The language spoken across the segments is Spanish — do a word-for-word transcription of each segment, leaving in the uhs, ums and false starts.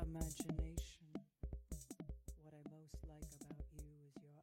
imagination. What I most like about you is your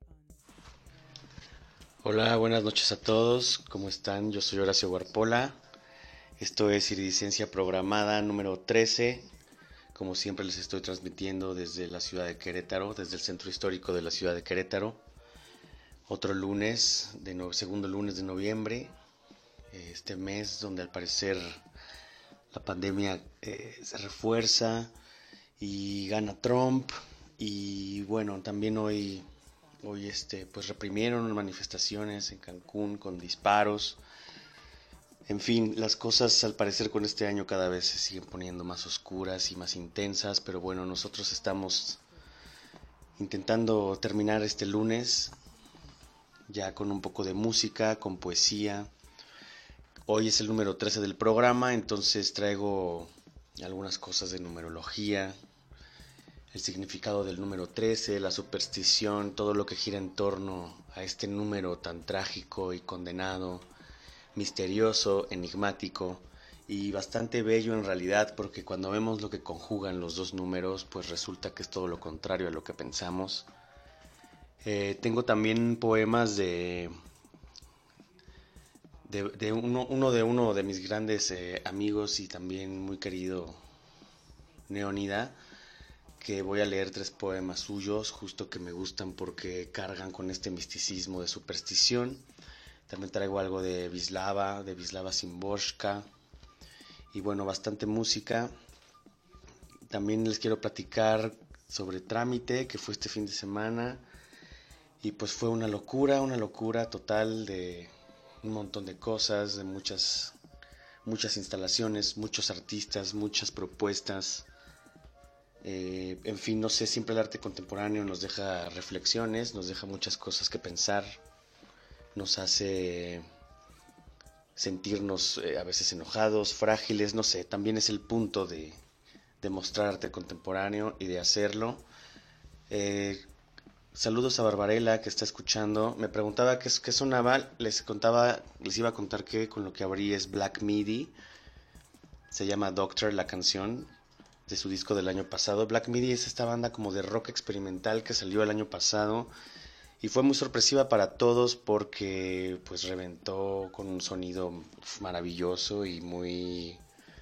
Hola, buenas noches a todos. ¿Cómo están? Yo soy Horacio Guarpola. Esto es Iridicencia Programada número trece. Como siempre les estoy transmitiendo desde la ciudad de Querétaro, desde el centro histórico de la ciudad de Querétaro. Otro lunes, de no- segundo lunes de noviembre, eh, este mes donde al parecer la pandemia eh, se refuerza y gana Trump. Y bueno, también hoy, hoy este, pues reprimieron manifestaciones en Cancún con disparos. En fin, las cosas al parecer con este año cada vez se siguen poniendo más oscuras y más intensas, pero bueno, nosotros estamos intentando terminar este lunes ya con un poco de música, con poesía. Hoy es el número trece del programa, entonces traigo algunas cosas de numerología, el significado del número trece, la superstición, todo lo que gira en torno a este número tan trágico y condenado, misterioso, enigmático y bastante bello en realidad, porque cuando vemos lo que conjugan los dos números, pues resulta que es todo lo contrario a lo que pensamos. Eh, tengo también poemas de, de, de uno, uno, de uno de mis grandes eh, amigos y también muy querido Neonida, que voy a leer tres poemas suyos, justo que me gustan porque cargan con este misticismo de superstición. También traigo algo de Vislava, de Vislava Szymborska, y bueno, bastante música. También les quiero platicar sobre Trámite, que fue este fin de semana, y pues fue una locura, una locura total de un montón de cosas, de muchas, muchas instalaciones, muchos artistas, muchas propuestas. Eh, en fin, no sé, siempre el arte contemporáneo nos deja reflexiones, nos deja muchas cosas que pensar, nos hace sentirnos eh, a veces enojados, frágiles, no sé, también es el punto de, de mostrar arte contemporáneo y de hacerlo. Eh, Saludos a Barbarella que está escuchando. Me preguntaba qué, qué sonaba, les contaba, les iba a contar que con lo que abrí es Black Midi. Se llama Doctor la canción de su disco del año pasado. Black Midi es esta banda como de rock experimental que salió el año pasado y fue muy sorpresiva para todos porque pues reventó con un sonido maravilloso y muy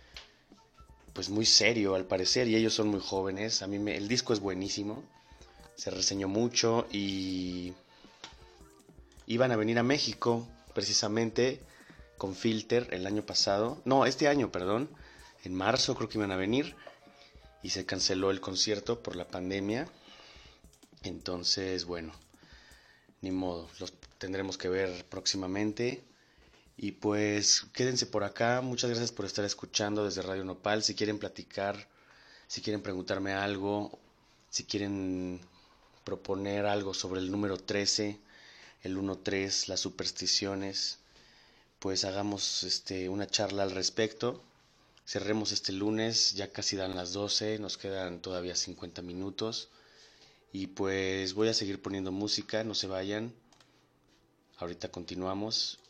pues muy serio al parecer, y ellos son muy jóvenes. A mí me, el disco es buenísimo, se reseñó mucho y iban a venir a México precisamente con Filter el año pasado, no, este año, perdón, en marzo creo que iban a venir y se canceló el concierto por la pandemia. Entonces, bueno, ni modo, los tendremos que ver próximamente. Y pues quédense por acá, muchas gracias por estar escuchando desde Radio Nopal. Si quieren platicar, si quieren preguntarme algo, si quieren proponer algo sobre el número trece, el uno tres, las supersticiones, pues hagamos este, una charla al respecto. Cerremos este lunes, ya casi dan las doce, nos quedan todavía cincuenta minutos. Y pues voy a seguir poniendo música, no se vayan. Ahorita continuamos